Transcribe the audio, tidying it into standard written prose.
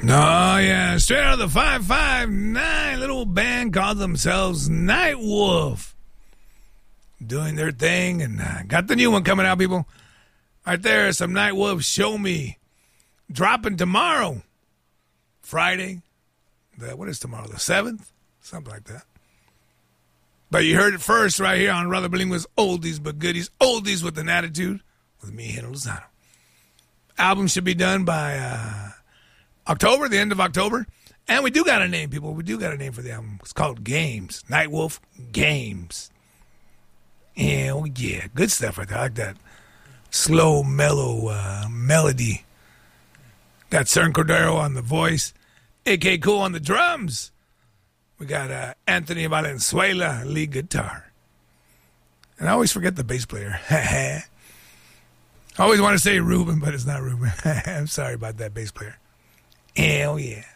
Oh, yeah. Straight out of the 559, little band called themselves Night Wolf. Doing their thing, and got the new one coming out, people. Right there, some Night Wolf, Show Me. Dropping tomorrow. Friday. What is tomorrow? The 7th? Something like that. But you heard it first right here on Brother Bilingual's Oldies But Goodies. Oldies with an Attitude with me, Henry Lozano. Album should be done by October, the end of October. And we do got a name, people. We do got a name for the album. It's called Games. Night Wolf Games. Oh, yeah. Good stuff right there. I like that slow, mellow melody. Got Cern Cordero on the voice. A.K. Cool on the drums. We got Anthony Valenzuela, lead guitar. And I always forget the bass player. I always want to say Ruben, but it's not Ruben. I'm sorry about that bass player. Hell yeah.